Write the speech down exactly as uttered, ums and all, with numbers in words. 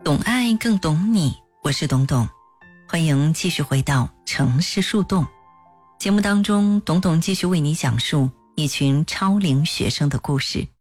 懂爱更懂你，我是董董，欢迎继续回到城市树洞。节目当中，董董继续为你讲述一群超龄学生的故事。